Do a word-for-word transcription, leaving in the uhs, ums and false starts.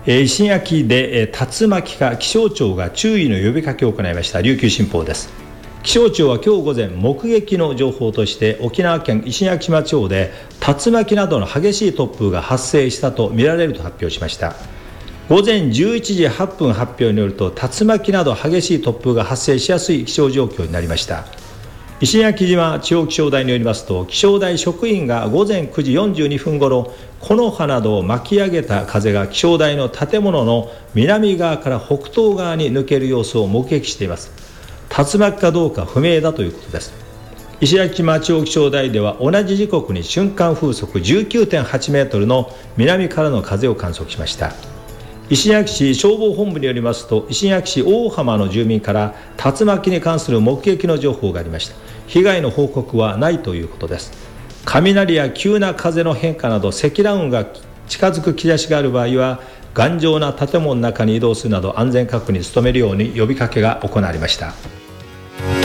石垣で竜巻か気象庁が注意の呼びかけを行いました。琉球新報です。気象庁は今日午前、目撃の情報として沖縄県石垣島地方で竜巻などの激しい突風が発生したとみられると発表しました。午前じゅういちじはっぷん発表によると、竜巻など激しい突風が発生しやすい気象状況になりました。石垣島地方気象台によりますと、気象台職員が午前くじよんじゅうにふんごろ、木の葉などを巻き上げた風が気象台の建物の南側から北東側に抜ける様子を目撃しています。竜巻かどうか不明だということです。石垣島地方気象台では同じ時刻に瞬間風速 じゅうきゅうてんはちメートルの南からの風を観測しました。石垣市消防本部によりますと、石垣市大浜の住民から竜巻に関する目撃の情報がありました。被害の報告はないということです。雷や急な風の変化など積乱雲が近づく兆しがある場合は、頑丈な建物の中に移動するなど安全確保に努めるように呼びかけが行われました。